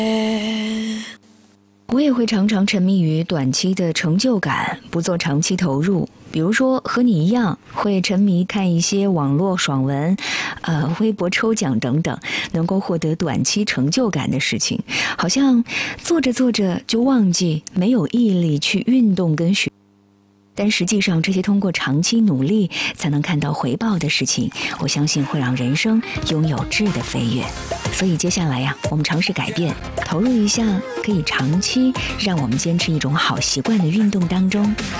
我也会常常沉迷于短期的成就感，不做长期投入。比如说和你一样，会沉迷看一些网络爽文，微博抽奖等等，能够获得短期成就感的事情，好像做着做着就忘记，没有毅力去运动跟学。但实际上，这些通过长期努力才能看到回报的事情，我相信会让人生拥有质的飞跃。所以接下来呀，我们尝试改变，投入一项可以长期让我们坚持一种好习惯的运动当中。